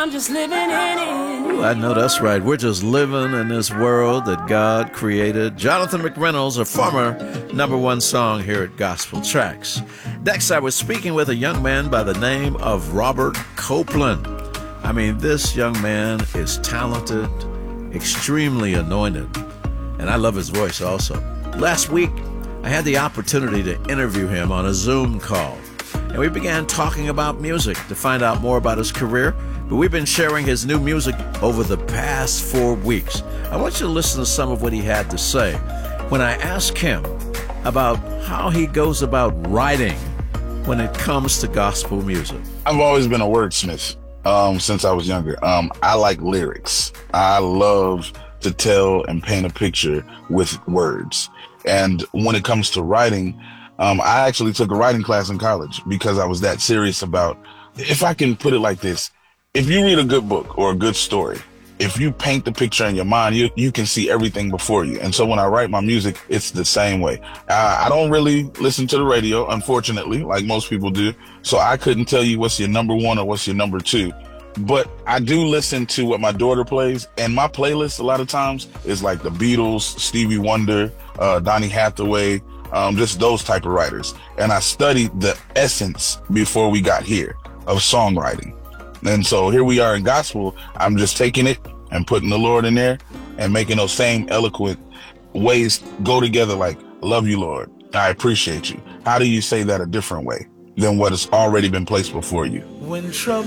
I'm just living in it. Ooh, I know that's right. We're just living in this world that God created. Jonathan McReynolds, a former #1 song here at Gospel Tracks. Next, I was speaking with a young man by the name of Robert Copeland. I mean, this young man is talented, extremely anointed, and I love his voice also. Last week, I had the opportunity to interview him on a Zoom call, and we began talking about music to find out more about his career, but we've been sharing his new music over the past 4 weeks. I want you to listen to some of what he had to say when I asked him about how he goes about writing when it comes to gospel music. I've always been a wordsmith since I was younger. I like lyrics. I love to tell and paint a picture with words. And when it comes to writing, I actually took a writing class in college because I was that serious about, if I can put it like this, if you read a good book or a good story, if you paint the picture in your mind, you can see everything before you. And so when I write my music, it's the same way. I don't really listen to the radio, unfortunately, like most people do. So I couldn't tell you what's your #1 or what's your #2. But I do listen to what my daughter plays, and my playlist a lot of times is like the Beatles, Stevie Wonder, Donny Hathaway, just those type of writers. And I studied the essence before we got here of songwriting. And so here we are in gospel. I'm just taking it and putting the Lord in there and making those same eloquent ways go together, like, love you, Lord. I appreciate you. How do you say that a different way than what has already been placed before you? When trouble